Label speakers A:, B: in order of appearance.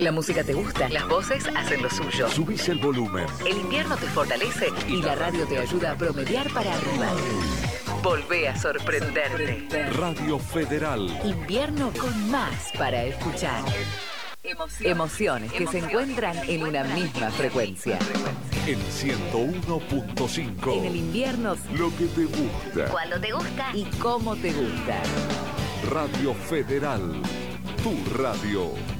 A: La música te gusta, las voces hacen lo suyo.
B: Subís el volumen.
A: El invierno te fortalece y la radio te ayuda a promediar para arriba. Volvé a sorprenderte.
B: Radio Federal.
A: Invierno con más para escuchar. Emociones que se encuentran en una misma frecuencia.
B: En 101.5.
A: En el invierno,
B: lo que te gusta.
A: cuando te gusta y cómo te gusta.
B: Radio Federal. Tu radio.